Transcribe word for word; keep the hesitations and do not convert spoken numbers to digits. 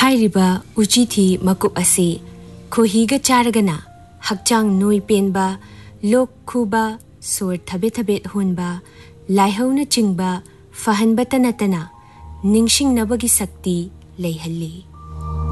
हाइरिबा उचिथी मकुप असे खोहिगा चारगना हक्चांग नोई पेनबा लोक खुबा सोर थबे थबे होनबा लाइहौना चिंगबा फहनबता नतना निंगशिंग नबगी शक्ति लेहल्ली।